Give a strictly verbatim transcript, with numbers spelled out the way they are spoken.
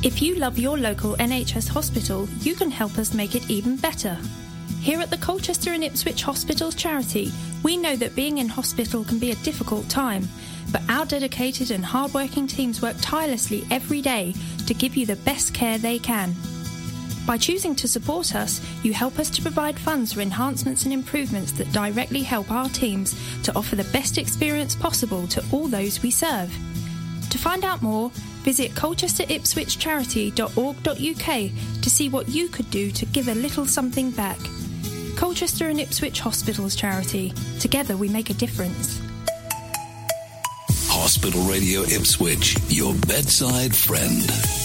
If you love your local N H S hospital, you can help us make it even better. Here at the Colchester and Ipswich Hospitals Charity, we know that being in hospital can be a difficult time, but our dedicated and hard-working teams work tirelessly every day to give you the best care they can. By choosing to support us, you help us to provide funds for enhancements and improvements that directly help our teams to offer the best experience possible to all those we serve. To find out more, visit colchester ipswich charity dot org dot U K to see what you could do to give a little something back. Colchester and Ipswich Hospitals Charity. Together we make a difference. Hospital Radio Ipswich, your bedside friend.